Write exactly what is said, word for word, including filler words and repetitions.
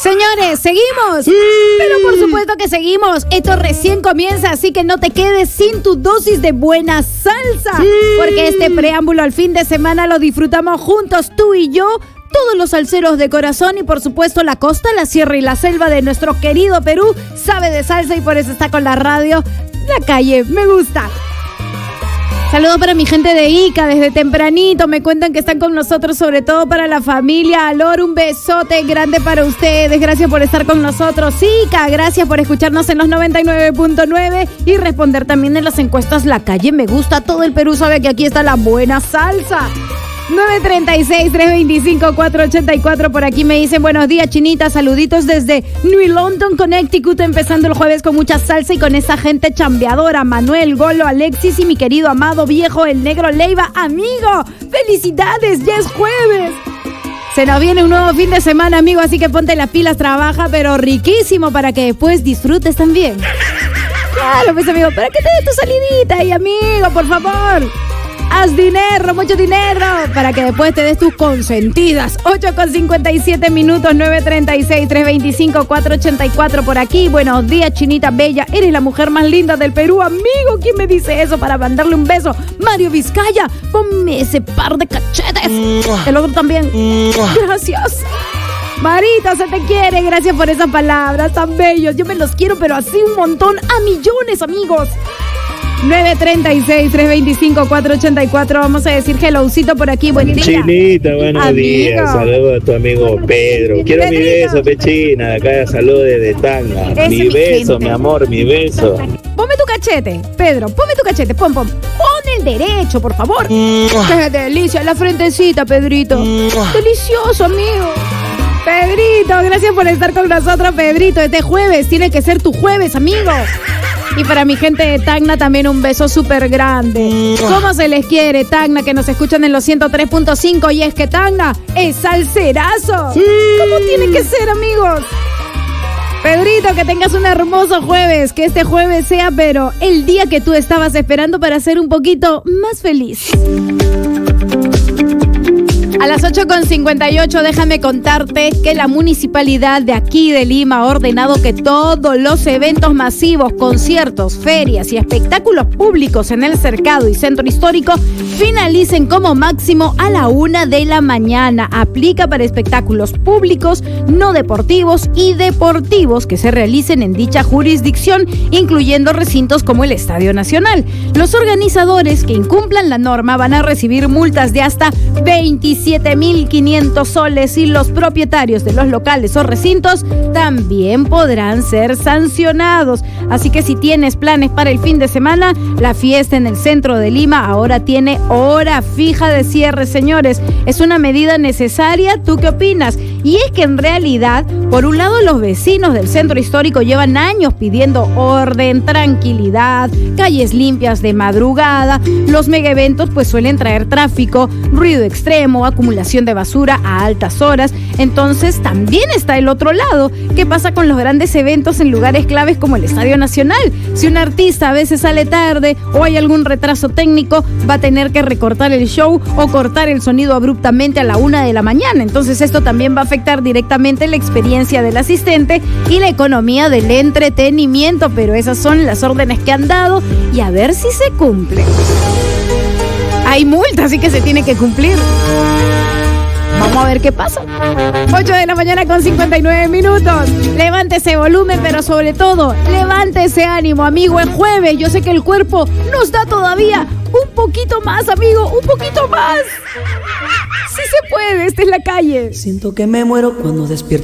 Señores, ¿seguimos? Sí. Pero por supuesto que seguimos. Esto recién comienza, así que no te quedes sin tu dosis de buena salsa. Sí. Porque este preámbulo al fin de semana lo disfrutamos juntos, tú y yo, todos los salseros de corazón y por supuesto la costa, la sierra y la selva de nuestro querido Perú sabe de salsa y por eso está con la radio La Calle Me Gusta. Saludos para mi gente de Ica, desde tempranito me cuentan que están con nosotros, sobre todo para la familia Alor, un besote grande para ustedes, gracias por estar con nosotros. Ica, gracias por escucharnos en los noventa y nueve punto nueve y responder también en las encuestas La Calle Me Gusta. Todo el Perú sabe que aquí está la buena salsa. nueve treinta y seis, trescientos veinticinco, cuatrocientos ochenta y cuatro. Por aquí me dicen buenos días, Chinita. Saluditos desde New London, Connecticut. Empezando el jueves con mucha salsa y con esa gente chambeadora. Manuel, Golo, Alexis y mi querido amado viejo, el negro Leiva. Amigo, felicidades, ya es jueves. Se nos viene un nuevo fin de semana, amigo, así que ponte las pilas, trabaja, pero riquísimo para que después disfrutes también. Claro, pues, amigo, para que te des tu salidita y, amigo, por favor. Haz dinero, mucho dinero, para que después te des tus consentidas. ocho con cincuenta y siete minutos, nueve treinta y seis, trescientos veinticinco, cuatrocientos ochenta y cuatro por aquí. Buenos días, Chinita Bella. Eres la mujer más linda del Perú, amigo. ¿Quién me dice eso para mandarle un beso? Mario Vizcaya, ponme ese par de cachetes. El otro también. Gracias. Marita, se te quiere. Gracias por esas palabras tan bellos. Yo me los quiero, pero así un montón, a millones, amigos. nueve treinta y seis, trescientos veinticinco, cuatrocientos ochenta y cuatro. Vamos a decir hellowcito por aquí. Buen día. Chinita, buenos amigo. días. Saludos a tu amigo Pedro. Quiero Pedrito. Mi beso, Pechina. De acá, saludos desde Tanga. Ese mi, mi beso, gente. Mi amor, mi beso. Ponme tu cachete, Pedro. Ponme tu cachete. Pon, pon. Pon el derecho, por favor. ¡Qué delicia! La frentecita, Pedrito. Delicioso, amigo. Pedrito, gracias por estar con nosotros, Pedrito. Este jueves tiene que ser tu jueves, amigo. Y para mi gente de Tacna también un beso súper grande. ¿Cómo se les quiere, Tacna, que nos escuchan en los ciento tres punto cinco? Y es que Tacna es salserazo. Sí. ¿Cómo tiene que ser, amigos? Pedrito, que tengas un hermoso jueves. Que este jueves sea, pero el día que tú estabas esperando para ser un poquito más feliz. A las ocho con cincuenta y ocho, déjame contarte que la municipalidad de aquí de Lima ha ordenado que todos los eventos masivos, conciertos, ferias y espectáculos públicos en el cercado y centro histórico finalicen como máximo a la una de la mañana. Aplica para espectáculos públicos, no deportivos y deportivos que se realicen en dicha jurisdicción, incluyendo recintos como el Estadio Nacional. Los organizadores que incumplan la norma van a recibir multas de hasta veintisiete mil quinientos soles y los propietarios de los locales o recintos también podrán ser sancionados. Así que si tienes planes para el fin de semana, la fiesta en el centro de Lima ahora tiene hora fija de cierre, señores. Es una medida necesaria. ¿Tú qué opinas? Y es que en realidad, por un lado, los vecinos del centro histórico llevan años pidiendo orden, tranquilidad, calles limpias de madrugada. Los mega eventos pues suelen traer tráfico, ruido extremo, acumulación de basura a altas horas. Entonces también está el otro lado. ¿Qué pasa con los grandes eventos en lugares claves como el Estadio Nacional? Si un artista a veces sale tarde o hay algún retraso técnico, va a tener que recortar el show o cortar el sonido abruptamente a la una de la mañana. Entonces esto también va a afectar directamente la experiencia del asistente y la economía del entretenimiento. Pero esas son las órdenes que han dado y a ver si se cumplen. Hay multa, así que se tiene que cumplir. Vamos a ver qué pasa. ocho de la mañana con cincuenta y nueve minutos. Levántese volumen, pero sobre todo, levántese ánimo, amigo. Es jueves. Yo sé que el cuerpo nos da todavía un poquito más, amigo. Un poquito más. Sí se puede. Esta es La Calle. Siento que me muero cuando despierto.